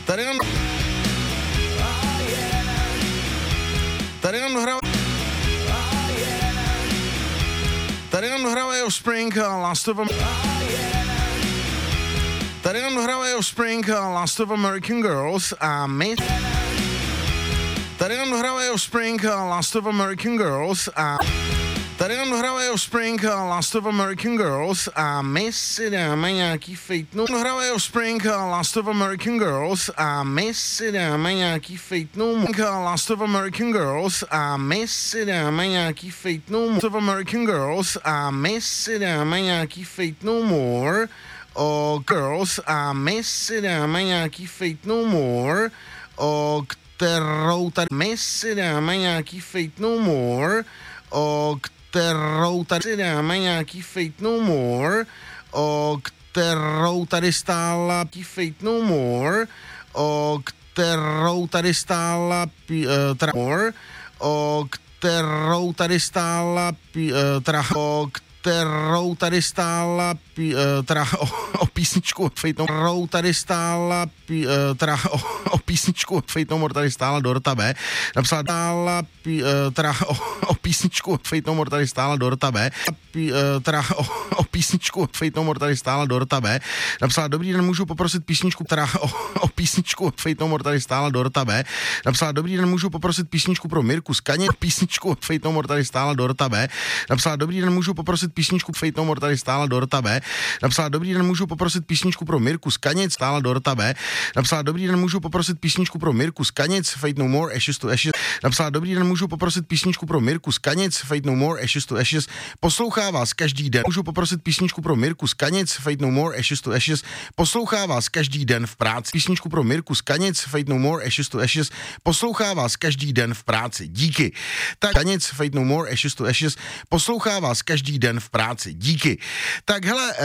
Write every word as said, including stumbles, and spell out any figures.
Tady nám... Tady nám dohrává... Tady nám dohrává Offspring a Last of... Tady nám dohrává Offspring a Last of American Girls a my... Tady nám dohrává Offspring a Last of American Girls a... Tady nám dohrává Offspring a Last of American Girls a my si dáme nějaký fejtnou. Dohrává Offspring a Last of American Girls a my si dáme nějaký fejtnou. Last of American Girls a my si dáme nějaký fejtnou. Last of American Girls a my si dáme nějaký fejtnou more. O girls a my si dáme nějaký fejtnou more. O kterou tady my si dáme nějaký fejtnou more. O kterou tady si dáme nějaký Fate No More, o kterou tady stála Fate No More, o kterou tady stála uh, tra, more, o kterou tady stála uh, tra, o kterou tady stála uh, tra, o, o písničku Fate No More, kterou tady stála uh, tra, o, o písničku Fate No More tady stála Dorota B. Napsala stála uh, tra, o, o písničku Fate No More tady stála Dorota B. Teda o, o písničku Fate No More tady stála Dorota B. Napsala, dobrý den, můžu poprosit písničku, teda o, o písničku Fate No More tady stála Dorota B. Napsala, dobrý den, můžu poprosit písničku pro Mirku Skaně. Písničku Fate No More tady stála Dorota B. Napsala, dobrý den, můžu poprosit písničku Fate No More tady stála Dorota B. Napsala, dobrý den, můžu poprosit písničku pro Mirku Skaněc, stála Dorota B. Napsala, dobrý den, můžu poprosit písničku pro Mirku Skaněc, Fate No More, Ashes to Ashes. Napsala, dobrý den, můžu poprosit písničku pro Mirku Skaněc, Fate No More, Ashes to Ashes. Poslouchá vás každý den. Můžu poprosit písničku pro Mirku Skaněc, Fate No More, Ashes to Ashes. Poslouchá vás každý den v práci. Písničku pro Mirku Skaněc, Fate No More, Ashes to Ashes. Poslouchá vás každý den v práci. Díky. Tak Skaněc, Fate No More, Ashes to Ashes. Poslouchá vás každý den v práci. Díky. Tak hele,